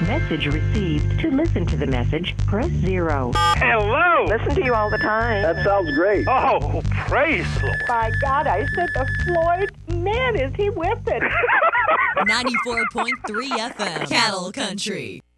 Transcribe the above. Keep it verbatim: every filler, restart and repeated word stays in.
Message received. To listen to the message, press zero. Hello! Listen to you all the time. That sounds great. Oh, praise the Lord. My God, I said to Floyd, man, is he whipping. ninety-four point three F M, Cattle Country.